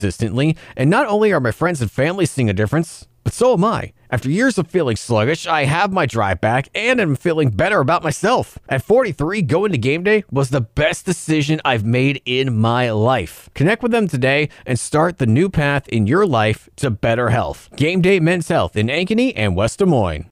consistently, and not only are my friends and family seeing a difference, but so am I. After years of feeling sluggish, I have my drive back and am feeling better about myself. At 43, going to game day was the best decision I've made in my life. Connect with them today and start the new path in your life to better health. Game Day Men's Health in Ankeny and West Des Moines.